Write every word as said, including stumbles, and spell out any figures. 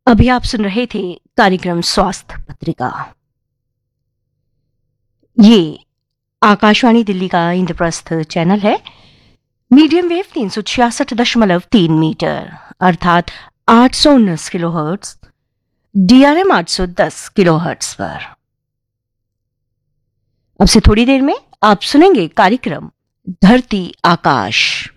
अभी आप सुन रहे थे कार्यक्रम स्वास्थ्य पत्रिका। ये आकाशवाणी दिल्ली का इंद्रप्रस्थ चैनल है। मीडियम वेव तीन सौ छियासठ दशमलव तीन मीटर अर्थात आठ सौ उन्नीस किलो हर्ट्स, डीआरएम आठ सौ दस किलो हर्ट्स पर। अब से थोड़ी देर में आप सुनेंगे कार्यक्रम धरती आकाश।